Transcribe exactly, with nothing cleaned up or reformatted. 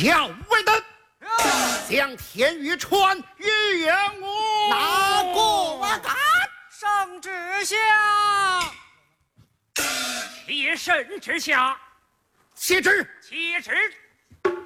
校尉等，将天宇传于元我。 哪个我敢？ 圣旨下，妾身之下， 启旨。 启旨。